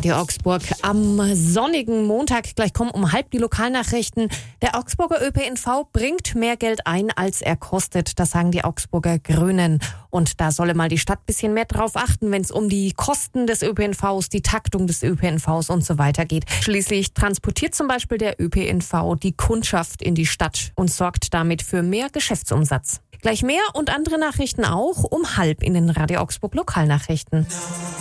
Radio Augsburg am sonnigen Montag. Gleich kommen um 12:30 die Lokalnachrichten. Der Augsburger ÖPNV bringt mehr Geld ein, als er kostet. Das sagen die Augsburger Grünen. Und da solle mal die Stadt ein bisschen mehr drauf achten, wenn es um die Kosten des ÖPNVs, die Taktung des ÖPNVs und so weiter geht. Schließlich transportiert zum Beispiel der ÖPNV die Kundschaft in die Stadt und sorgt damit für mehr Geschäftsumsatz. Gleich mehr und andere Nachrichten auch um 12:30 in den Radio Augsburg Lokalnachrichten.